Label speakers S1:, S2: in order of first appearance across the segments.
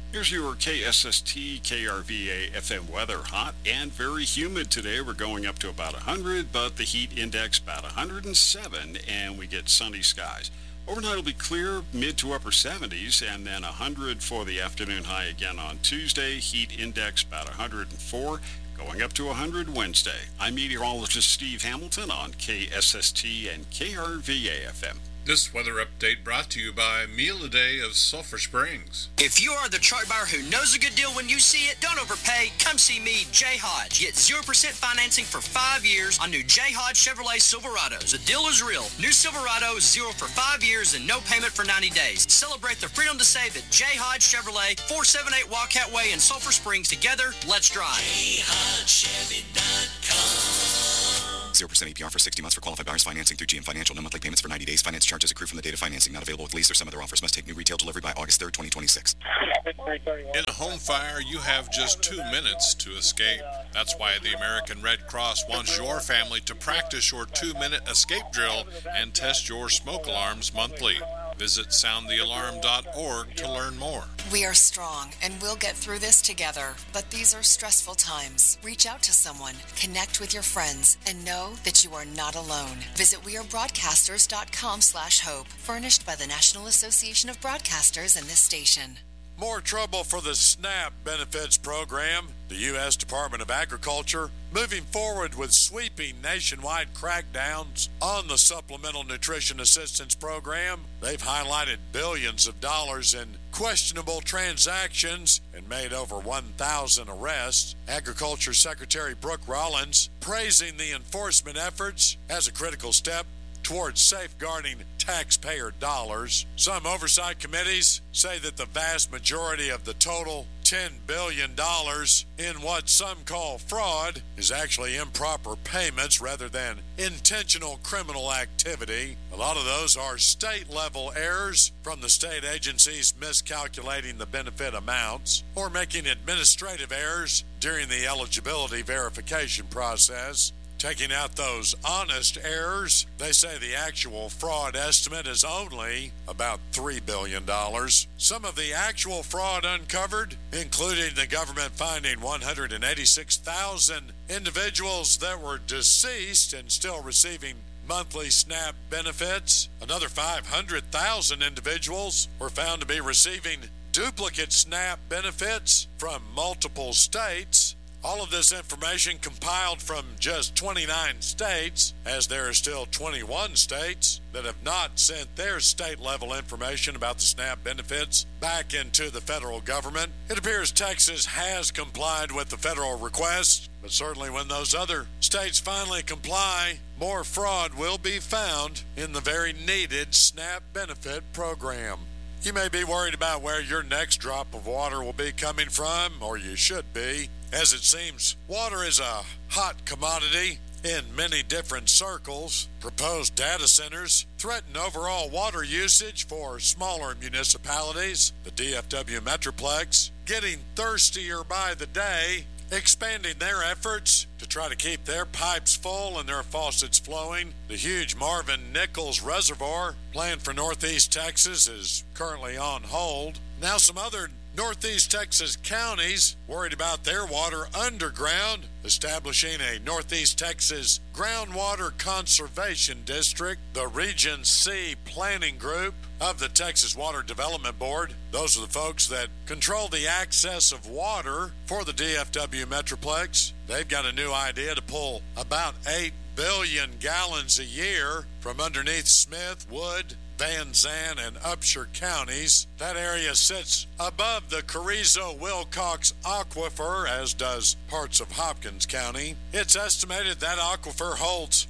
S1: Here's your KSST KRVA FM weather. Hot and very humid today. We're going up to about 100, but the heat index about 107, and we get sunny skies. Overnight will be clear, mid to upper 70s, and then 100 for the afternoon high again on Tuesday. Heat index about 104, going up to 100 Wednesday. I'm meteorologist Steve Hamilton on KSST and KRVA FM.
S2: This weather update brought to you by Meal a Day of Sulphur Springs.
S3: If you are the truck buyer who knows a good deal when you see it, don't overpay. Come see me, Jay Hodge. Get 0% financing for 5 years on new Jay Hodge Chevrolet Silverados. The deal is real. New Silverado, 0 for 5 years and no payment for 90 days. Celebrate the freedom to save at Jay Hodge Chevrolet, 478 Wildcat Way in Sulphur Springs. Together, let's drive.
S4: JayHodgeChevy.com. 0% APR for 60 months for qualified buyers. Financing through GM Financial. No monthly payments for 90 days. Finance charges accrue from the date of financing. Not available with lease or some other offers. Must take new retail delivery by August 3rd, 2026.
S2: In a home fire, you have just 2 minutes to escape. That's why the American Red Cross wants your family to practice your 2-minute escape drill and test your smoke alarms monthly. Visit soundthealarm.org to learn more.
S5: We are strong and we'll get through this together, but these are stressful times. Reach out to someone, connect with your friends, and know that you are not alone. Visit wearebroadcasters.com/hope, furnished by the National Association of Broadcasters and this station.
S6: More trouble for the SNAP benefits program. The U.S. Department of Agriculture moving forward with sweeping nationwide crackdowns on the Supplemental Nutrition Assistance Program. They've highlighted billions of dollars in questionable transactions and made over 1,000 arrests. Agriculture Secretary Brooke Rollins praising the enforcement efforts as a critical step towards safeguarding taxpayer dollars. Some oversight committees say that the vast majority of the total $10 billion in what some call fraud is actually improper payments rather than intentional criminal activity. A lot of those are state-level errors from the state agencies miscalculating the benefit amounts or making administrative errors during the eligibility verification process. Taking out those honest errors, they say the actual fraud estimate is only about $3 billion. Some of the actual fraud uncovered, including the government finding 186,000 individuals that were deceased and still receiving monthly SNAP benefits. Another 500,000 individuals were found to be receiving duplicate SNAP benefits from multiple states. All of this information compiled from just 29 states, as there are still 21 states that have not sent their state-level information about the SNAP benefits back into the federal government. It appears Texas has complied with the federal request, but certainly when those other states finally comply, more fraud will be found in the very needed SNAP benefit program. You may be worried about where your next drop of water will be coming from, or you should be. As it seems, water is a hot commodity in many different circles. Proposed data centers threaten overall water usage for smaller municipalities. The DFW Metroplex getting thirstier by the day, expanding their efforts to try to keep their pipes full and their faucets flowing. The huge Marvin Nichols Reservoir planned for Northeast Texas is currently on hold. Now some other Northeast Texas counties worried about their water underground, establishing a Northeast Texas Groundwater Conservation District. The Region C Planning Group of the Texas Water Development Board, those are the folks that control the access of water for the DFW Metroplex. They've got a new idea to pull about 8 billion gallons a year from underneath Smith, Wood, Van Zandt, and Upshur counties. That area sits above the Carrizo-Wilcox Aquifer, as does parts of Hopkins County. It's estimated that aquifer holds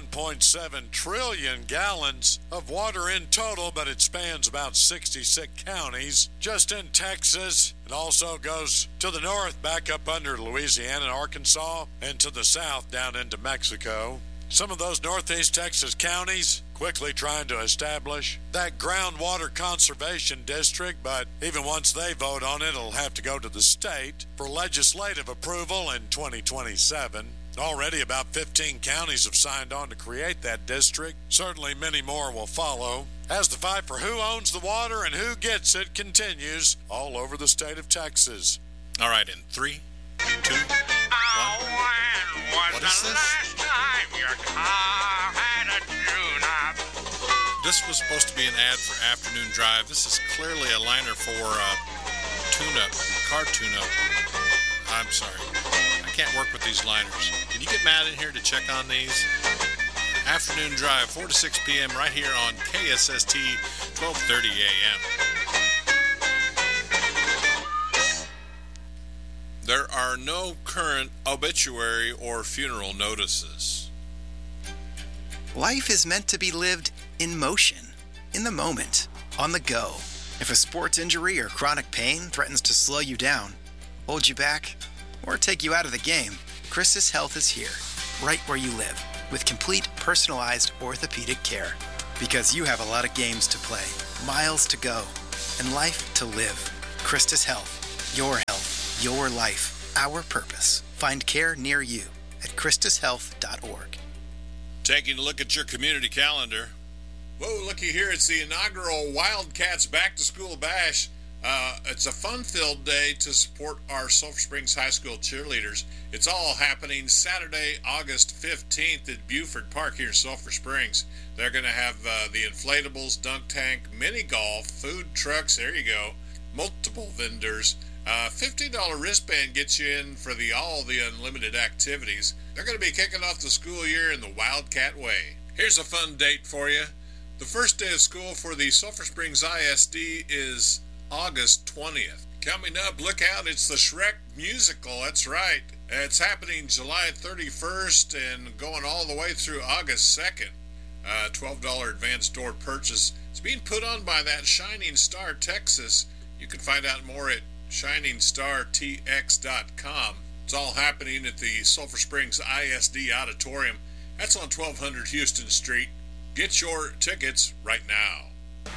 S6: 1.7 trillion gallons of water in total, but it spans about 66 counties just in Texas. It also goes to the north, back up under Louisiana and Arkansas, and to the south down into Mexico. Some of those Northeast Texas counties quickly trying to establish that groundwater conservation district, but even once they vote on it, it'll have to go to the state for legislative approval in 2027. Already about 15 counties have signed on to create that district. Certainly many more will follow as the fight for who owns the water and who gets it continues all over the state of Texas.
S2: All right, in 3, 2, 1. What is this? This was supposed to be an ad for Afternoon Drive. This is clearly a liner for tune-up, car tune-up. I'm sorry. I can't work with these liners. Can you get Matt in here to check on these? Afternoon Drive, 4 to 6 p.m. right here on KSST, 1230 a.m. There are no current obituary or funeral notices.
S7: Life is meant to be lived in motion, in the moment, on the go. If a sports injury or chronic pain threatens to slow you down, hold you back, or take you out of the game, Christus Health is here, right where you live, with complete personalized orthopedic care. Because you have a lot of games to play, miles to go, and life to live. Christus Health, your health, your life, our purpose. Find care near you at christushealth.org.
S2: Taking a look at your community calendar.
S8: Whoa, looky here. It's the inaugural Wildcats Back to School Bash. It's a fun-filled day to support our Sulphur Springs High School cheerleaders. It's all happening Saturday, August 15th at Buford Park here in Sulphur Springs. They're going to have the inflatables, dunk tank, mini golf, food trucks, there you go, multiple vendors. $50 wristband gets you in for all the unlimited activities. They're going to be kicking off the school year in the Wildcat way. Here's a fun date for you. The first day of school for the Sulphur Springs ISD is August 20th. Coming up, look out, it's the Shrek musical, that's right. It's happening July 31st and going all the way through August 2nd. $12 advance door purchase. It's being put on by that Shining Star Texas. You can find out more at ShiningstarTX.com. It's all happening at the Sulphur Springs ISD Auditorium. That's on 1200 Houston Street. Get your tickets right now.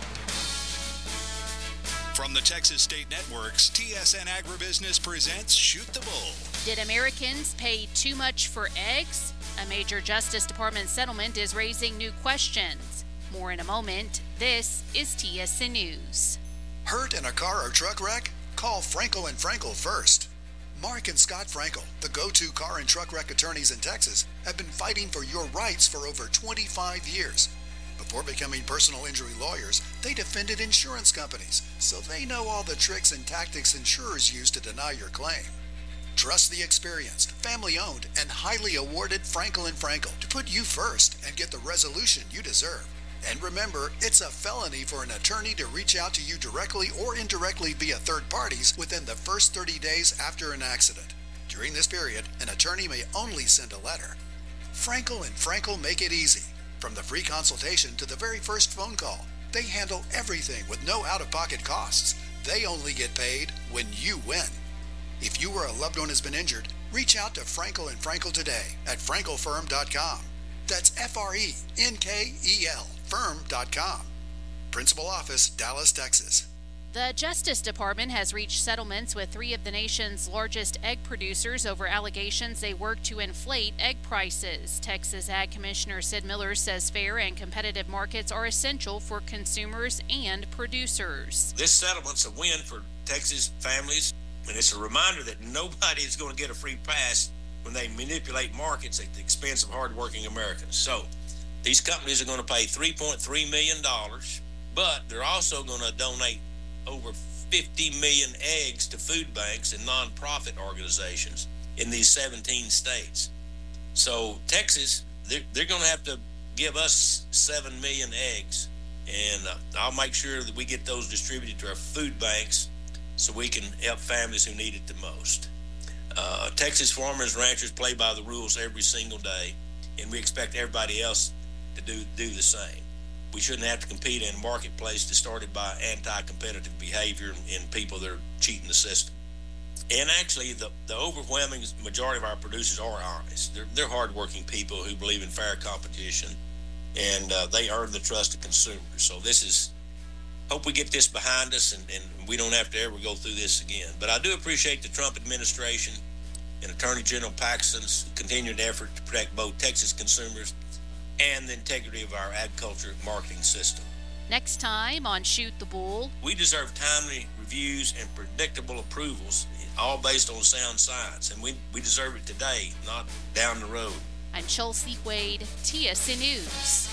S9: From the Texas State Networks, TSN Agribusiness presents Shoot the Bull.
S10: Did Americans pay too much for eggs? A major Justice Department settlement is raising new questions. More in a moment. This is TSN News.
S11: Hurt in a car or truck wreck? Call Frankel & Frankel first. Mark and Scott Frankel, the go-to car and truck wreck attorneys in Texas, have been fighting for your rights for over 25 years. Before becoming personal injury lawyers, they defended insurance companies, so they know all the tricks and tactics insurers use to deny your claim. Trust the experienced, family-owned, and highly awarded Frankel & Frankel to put you first and get the resolution you deserve. And remember, it's a felony for an attorney to reach out to you directly or indirectly via third parties within the first 30 days after an accident. During this period, an attorney may only send a letter. Frankel & Frankel make it easy. From the free consultation to the very first phone call, they handle everything with no out-of-pocket costs. They only get paid when you win. If you or a loved one has been injured, reach out to Frankel & Frankel today at frankelfirm.com. That's F-R-E-N-K-E-L, firm.com. Principal Office, Dallas, Texas.
S10: The Justice Department has reached settlements with 3 of the nation's largest egg producers over allegations they work to inflate egg prices. Texas Ag Commissioner Sid Miller says fair and competitive markets are essential for consumers and producers.
S12: This settlement's a win for Texas families, and it's a reminder that nobody is going to get a free pass when they manipulate markets at the expense of hardworking Americans. So these companies are going to pay $3.3 million, but they're also going to donate over 50 million eggs to food banks and nonprofit organizations in these 17 states. So Texas, they're going to have to give us 7 million eggs, and I'll make sure that we get those distributed to our food banks so we can help families who need it the most. Texas farmers and ranchers play by the rules every single day, and we expect everybody else to do the same. We shouldn't have to compete in a marketplace that's started by anti-competitive behavior and people that are cheating the system. And actually, the overwhelming majority of our producers are honest. They're hardworking people who believe in fair competition, and they earn the trust of consumers. So hope we get this behind us and we don't have to ever go through this again. But I do appreciate the Trump administration and Attorney General Paxton's continued effort to protect both Texas consumers and the integrity of our agriculture marketing system.
S10: Next time on Shoot the Bull.
S12: We deserve timely reviews and predictable approvals, all based on sound science, and we deserve it today, not down the road.
S10: I'm Chelsea Wade, TSN News.